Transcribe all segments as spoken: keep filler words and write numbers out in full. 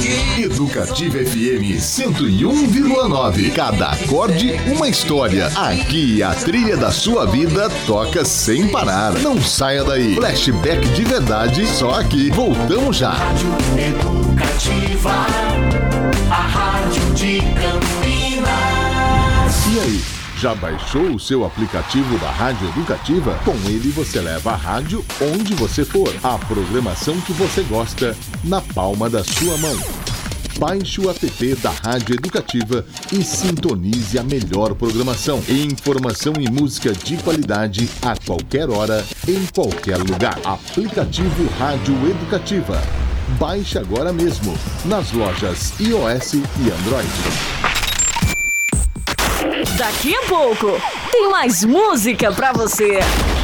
Educativa F M cento e um vírgula nove. Cada acorde, uma história. Aqui a trilha da sua vida toca sem parar. Não saia daí. Flashback de verdade, só aqui. Voltamos já. Rádio Educativa, a rádio de Campinas. E aí? Já baixou o seu aplicativo da Rádio Educativa? Com ele você leva a rádio onde você for. A programação que você gosta na palma da sua mão. Baixe o app da Rádio Educativa e sintonize a melhor programação. Informação e música de qualidade a qualquer hora, em qualquer lugar. Aplicativo Rádio Educativa. Baixe agora mesmo nas lojas iOS e Android. Daqui a pouco tem mais música pra você.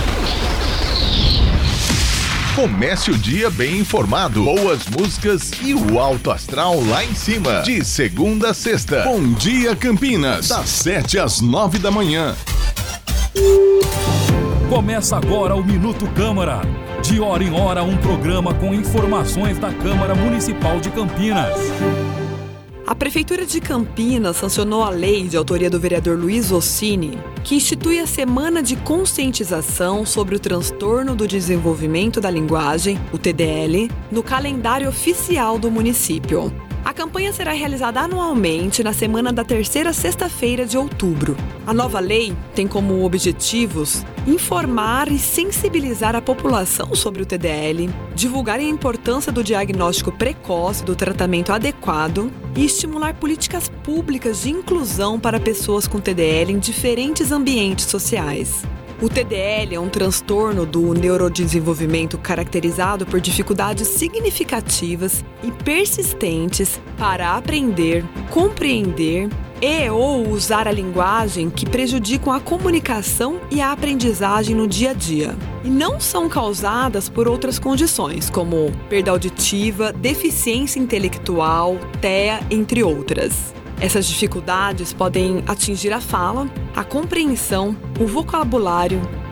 Comece o dia bem informado, boas músicas e o alto astral lá em cima. De segunda a sexta. Bom dia, Campinas. Das sete às nove da manhã. Começa agora o Minuto Câmara. De hora em hora, um programa com informações da Câmara Municipal de Campinas. A Prefeitura de Campinas sancionou a lei de autoria do vereador Luiz Ossini, que institui a Semana de Conscientização sobre o Transtorno do Desenvolvimento da Linguagem, o T D L, no calendário oficial do município. A campanha será realizada anualmente na semana da terceira sexta-feira de outubro. A nova lei tem como objetivos informar e sensibilizar a população sobre o T D L, divulgar a importância do diagnóstico precoce, do tratamento adequado e estimular políticas públicas de inclusão para pessoas com T D L em diferentes ambientes sociais. O T D L é um transtorno do neurodesenvolvimento caracterizado por dificuldades significativas e persistentes para aprender, compreender e ou usar a linguagem que prejudicam a comunicação e a aprendizagem no dia a dia. E não são causadas por outras condições, como perda auditiva, deficiência intelectual, T E A, entre outras. Essas dificuldades podem atingir a fala, a compreensão, o vocabulário,